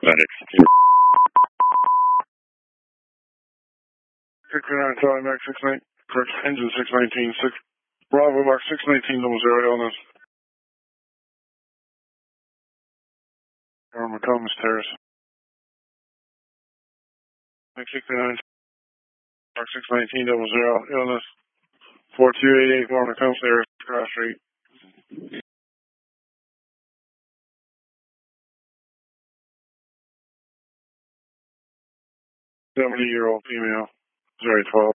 Medics. 69 Charlie Max 69, correct, engine 619, Bravo Mark 619, double zero, illness. McCombs Terrace. Max 69, Mark 619, double zero, illness. 4288 McCombs Terrace, Cross Street. 70-year-old female, 012.